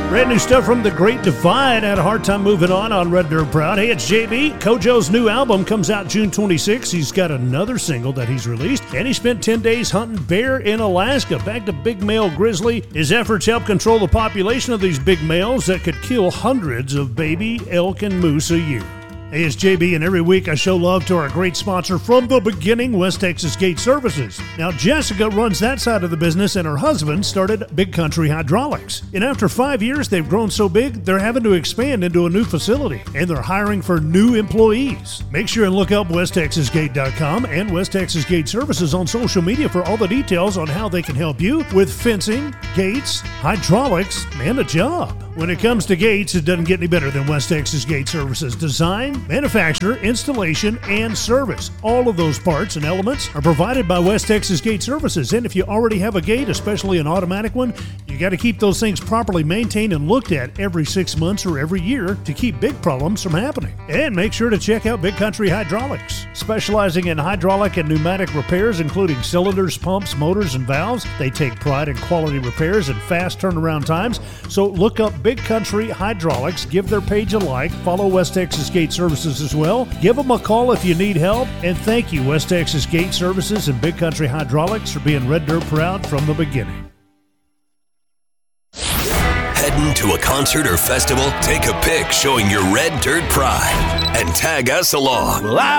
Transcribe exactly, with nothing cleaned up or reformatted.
Brand new stuff from The Great Divide. Had a hard time moving on on Red Dirt Proud. Hey, it's J B. Kojo's new album comes out June twenty-sixth. He's got another single that he's released, and he spent ten days hunting bear in Alaska. Back to big male grizzly. His efforts help control the population of these big males that could kill hundreds of baby elk and moose a year. Hey, it's J B, and every week I show love to our great sponsor from the beginning, West Texas Gate Services. Now, Jessica runs that side of the business, and her husband started Big Country Hydraulics. And after five years, they've grown so big, they're having to expand into a new facility, and they're hiring for new employees. Make sure and look up west texas gate dot com and West Texas Gate Services on social media for all the details on how they can help you with fencing, gates, hydraulics, and a job. When it comes to gates, it doesn't get any better than West Texas Gate Services. Design, manufacture, installation, and service. All of those parts and elements are provided by West Texas Gate Services. And if you already have a gate, especially an automatic one, you got to keep those things properly maintained and looked at every six months or every year to keep big problems from happening. And make sure to check out Big Country Hydraulics. Specializing in hydraulic and pneumatic repairs, including cylinders, pumps, motors, and valves, they take pride in quality repairs and fast turnaround times. So look up Big Country Hydraulics. Give their page a like. Follow West Texas Gate Services as well. Give them a call if you need help. And thank you, West Texas Gate Services and Big Country Hydraulics, for being Red Dirt proud from the beginning. Heading to a concert or festival? Take a pic showing your Red Dirt pride and tag us along. Well, I